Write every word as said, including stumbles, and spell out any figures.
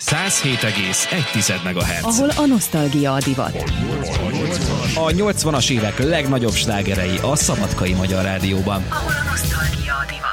száz hét egész egy megahertz. Ahol a nosztalgia a divat. A nyolcvanas évek legnagyobb slágerei a Szabadkai Magyar Rádióban. Ahol a nosztalgia a divat.